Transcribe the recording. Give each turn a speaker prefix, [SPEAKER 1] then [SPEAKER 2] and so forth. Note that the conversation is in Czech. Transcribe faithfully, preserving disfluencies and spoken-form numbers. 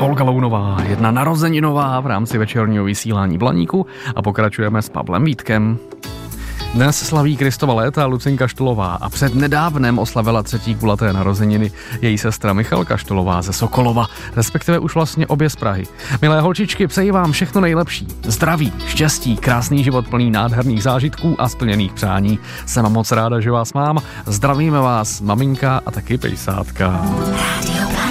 [SPEAKER 1] Olga Lounová, jedna narozeninová v rámci večerního vysílání Blaníku a pokračujeme s Pavlem Vítkem. Dnes slaví Kristova léta Lucinka Štulová a před nedávnem oslavila třetí kulaté narozeniny její sestra Michalka Štulová ze Sokolova, respektive už vlastně obě z Prahy. Milé holčičky, přeji vám všechno nejlepší. Zdraví, štěstí, krásný život plný nádherných zážitků a splněných přání. Jsem moc ráda, že vás mám. Zdravíme vás maminka a taky pejsátka.